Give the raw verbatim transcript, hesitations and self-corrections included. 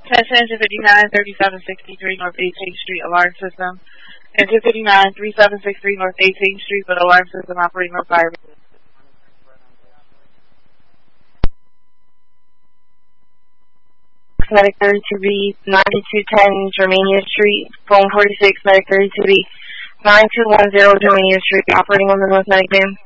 Attention, two fifty-nine, thirty-seven sixty-three North eighteenth Street Alarm System. And two fifty-nine, thirty-seven sixty-three North eighteenth Street, but alarm system operating on fire. Medic thirty-two B, ninety-two ten Germania Street, phone forty-six, Medic thirty-two B, nine two one zero Germania Street, operating on the North Medic Van.